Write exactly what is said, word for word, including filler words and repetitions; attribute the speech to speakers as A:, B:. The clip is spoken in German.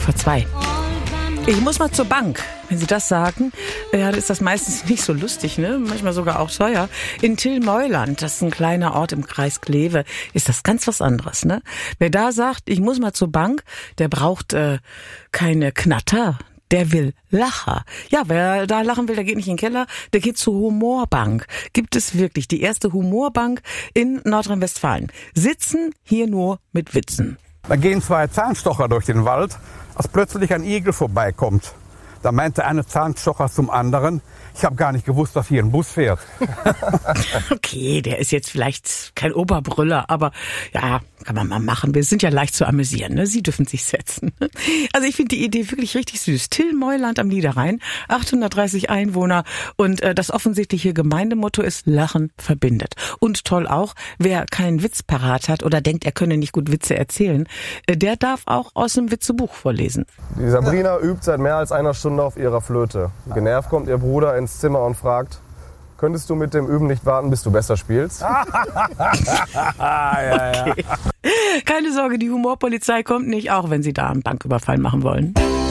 A: vor zwei. Ich muss mal zur Bank. Wenn Sie das sagen, ja, ist das meistens nicht so lustig, ne? Manchmal sogar auch teuer. In Tillmeuland, das ist ein kleiner Ort im Kreis Kleve, ist das ganz was anderes, ne? Wer da sagt, ich muss mal zur Bank, der braucht äh, keine Knatter. Der will Lacher. Ja, wer da lachen will, der geht nicht in den Keller, der geht zur Humorbank. Gibt es wirklich die erste Humorbank in Nordrhein-Westfalen. Sitzen hier nur mit Witzen.
B: Da gehen zwei Zahnstocher durch den Wald, als plötzlich ein Igel vorbeikommt. Da meint der eine Zahnstocher zum anderen, ich habe gar nicht gewusst, dass hier ein Bus fährt.
A: Okay, der ist jetzt vielleicht kein Oberbrüller, aber ja, kann man mal machen. Wir sind ja leicht zu amüsieren, ne? Sie dürfen sich setzen. Also ich finde die Idee wirklich richtig süß. Tillmeuland am Niederrhein, achthundertdreißig Einwohner und äh, das offensichtliche Gemeindemotto ist Lachen verbindet. Und toll auch, wer keinen Witz parat hat oder denkt, er könne nicht gut Witze erzählen, äh, der darf auch aus dem Witzebuch vorlesen.
C: Die Sabrina übt seit mehr als einer Stunde auf ihrer Flöte. Genervt kommt ihr Bruder ins Zimmer und fragt, könntest du mit dem Üben nicht warten, bis du besser spielst?
A: Okay. Keine Sorge, die Humorpolizei kommt nicht, auch wenn Sie da einen Banküberfall machen wollen.